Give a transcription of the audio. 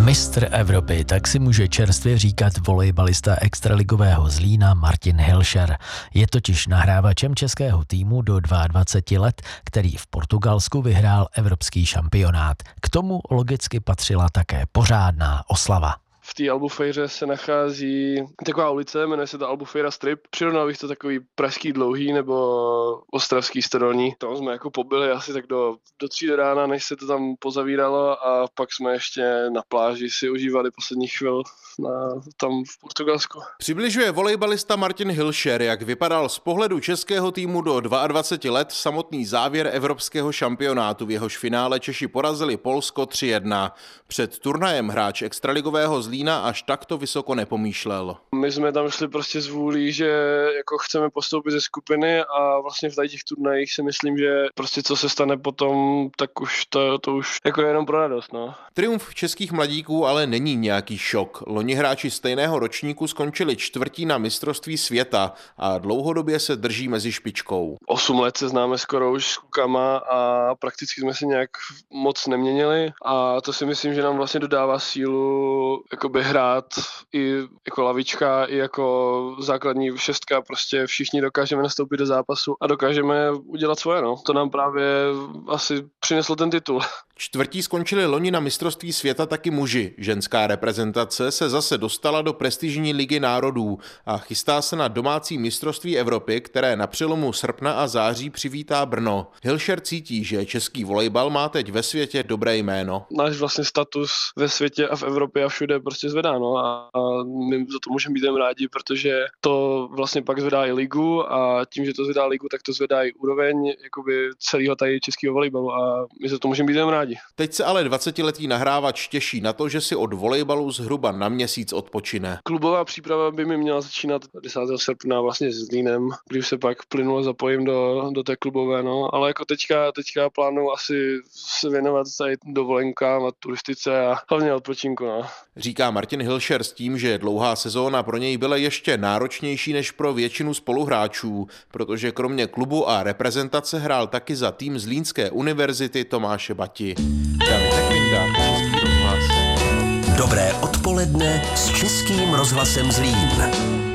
Mistr Evropy, tak si může čerstvě říkat volejbalista extraligového Zlína Martin Hilšer. Je totiž nahrávačem českého týmu do 22 let, který v Portugalsku vyhrál evropský šampionát. K tomu logicky patřila také pořádná oslava. V té Albufejře se nachází taková ulice, jmenuje se to Albufeira Strip. Přirovnal bych to takový pražský Dlouhý nebo ostravský Stodolní. Tam jsme jako pobyli asi tak do 3 do rána, než se to tam pozavíralo a pak jsme ještě na pláži si užívali poslední chvíli tam v Portugalsku. Přibližuje volejbalista Martin Hilšer, jak vypadal z pohledu českého týmu do 22 let samotný závěr evropského šampionátu. V jehož finále Češi porazili Polsko 3-1. Před turnajem hráč extraligového Zlína až takto vysoko nepomýšlel. My jsme tam šli prostě z vůlí, že jako chceme postoupit ze skupiny a vlastně v těch turnajích si myslím, že prostě co se stane potom, tak už to už jako je jenom pro radost. No. Triumf českých mladíků ale není nějaký šok. Loni hráči stejného ročníku skončili čtvrtí na mistrovství světa a dlouhodobě se drží mezi špičkou. 8 let se známe skoro už s klukama a prakticky jsme se nějak moc neměnili a to si myslím, že nám vlastně dodává sílu jakoby hrát i jako lavička, i jako základní šestka, prostě všichni dokážeme nastoupit do zápasu a dokážeme udělat svoje, no. To nám právě asi přineslo ten titul. Čtvrtí skončili loni na mistrovství světa taky muži. Ženská reprezentace se zase dostala do prestižní ligy národů a chystá se na domácí mistrovství Evropy, které na přelomu srpna a září přivítá Brno. Hilšer cítí, že český volejbal má teď ve světě dobré jméno. Náš vlastně status ve světě a v Evropě a všude prostě zvedá, no a my za to můžeme být jen rádi, protože to vlastně pak zvedá i ligu a tím, že to zvedá ligu, tak to zvedá i úroveň jakoby celého tady českého volejbalu a my za to můžeme být jen rádi. Teď se ale 20letý nahrávač těší na to, že si od volejbalu zhruba na měsíc odpočine. Klubová příprava by mi měla začínat 10. srpna vlastně s Zlínem, když se pak plynulo zapojím do té klubové, no, ale jako teďka plánuju asi se věnovat tady dovolenkám a turistice a hlavně odpočinku, no. Říká Martin Hilšer s tím, že dlouhá sezóna pro něj byla ještě náročnější než pro většinu spoluhráčů, protože kromě klubu a reprezentace hrál taky za tým Zlínské univerzity Tomáše Bati. David Ekvinda, Český rozhlas. Dobré odpoledne s Českým rozhlasem Zlín.